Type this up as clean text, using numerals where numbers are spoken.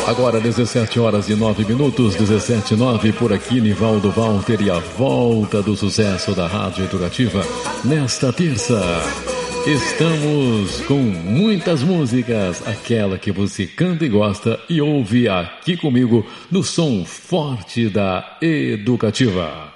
Agora 17 horas e 9 minutos, 17:09 por aqui, Nivaldo Walter e a volta do sucesso da Rádio Educativa nesta terça. Estamos com muitas músicas, aquela que você canta e gosta e ouve aqui comigo no som forte da Educativa.